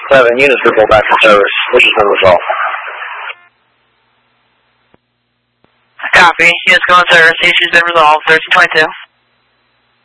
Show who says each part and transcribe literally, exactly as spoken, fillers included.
Speaker 1: Seven units report back for service. This is the result.
Speaker 2: Copy. Units going to service. Issue's been resolved. thirteen twenty-two.